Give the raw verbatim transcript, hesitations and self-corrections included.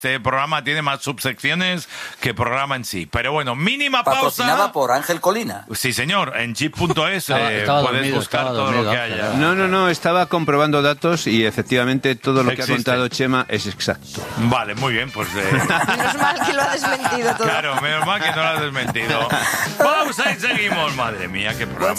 Este programa tiene más subsecciones que programa en sí. Pero bueno, mínima Patrocinada pausa. por Ángel Colina. Sí, señor. En chip punto es Estaba- eh, estaba puedes dormido, buscar estaba todo dormido, lo que Ángel, haya. No, no, no, estaba comprobando datos y efectivamente todo lo que Existe. ha contado Chema es exacto. Vale, muy bien, pues... eh, Menos mal que lo ha desmentido todo. claro, menos mal que no lo has desmentido. Pausa y seguimos. Madre mía, qué programa.